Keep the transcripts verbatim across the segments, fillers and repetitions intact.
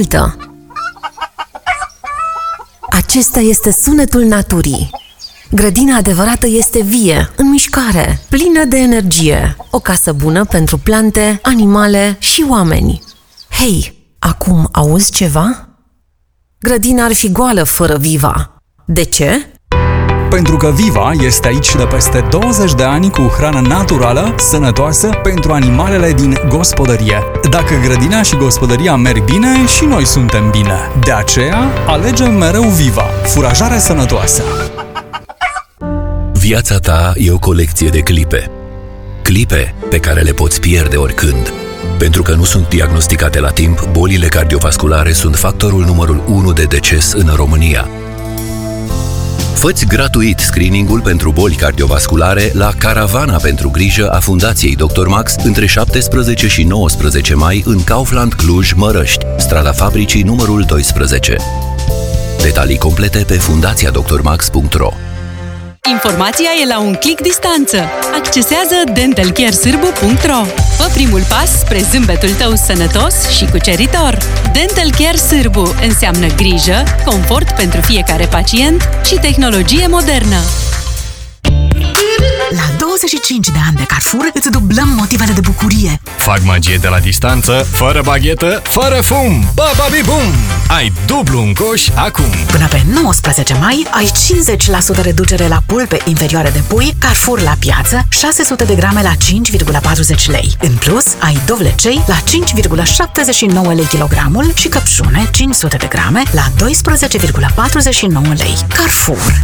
altă. Acesta este sunetul naturii. Grădina adevărată este vie, în mișcare, plină de energie. O casă bună pentru plante, animale și oameni. Hei, acum auzi ceva? Grădina ar fi goală fără Viva. De ce? Pentru că Viva este aici de peste douăzeci de ani cu hrană naturală, sănătoasă pentru animalele din gospodărie. Dacă grădina și gospodăria merg bine, și noi suntem bine. De aceea, alegem mereu Viva, furajare sănătoasă. Viața ta e o colecție de clipe. Clipe pe care le poți pierde oricând. Pentru că nu sunt diagnosticate la timp, bolile cardiovasculare sunt factorul numărul unu de deces în România. Fă-ți gratuit screeningul pentru boli cardiovasculare la Caravana pentru grijă a Fundației doctor Max între șaptesprezece și nouăsprezece mai în Kaufland Cluj, Mărăști, strada Fabricii numărul doisprezece. Detalii complete pe fundația doctor max punct ro. Informația e la un click distanță. Accesează dental care sârbu punct ro. Fă primul pas spre zâmbetul tău sănătos și cuceritor. Dental Care Sârbu înseamnă grijă, confort pentru fiecare pacient și tehnologie modernă. La douăzeci și cinci de ani de Carrefour îți dublăm motivele de bucurie. Fac magie de la distanță, fără baghetă, fără fum. Ba-ba-bi-bum! Ai dublu în coș acum. Până pe nouăsprezece mai ai cincizeci la sută reducere la pulpe inferioare de pui Carrefour la piață, șase sute de grame la cinci virgulă patruzeci lei. În plus, ai dovlecei la cinci virgulă șaptezeci și nouă lei kilogramul și căpșune cinci sute de grame la doisprezece virgulă patruzeci și nouă lei. Carrefour.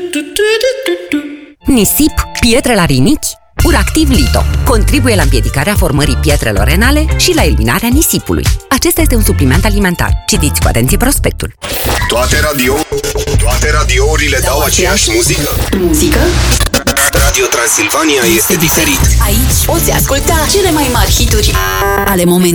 Nisip, pietre la rinichi? Uractiv Lito contribuie la împiedicarea formării pietrelor renale și la eliminarea nisipului. Acesta este un supliment alimentar. Citiți cu atenție prospectul. Toate radio, toate radiourile dau aceeași muzică. Muzică? Radio Transilvania este diferit. Aici poți asculta cele mai mari hituri ale momentului.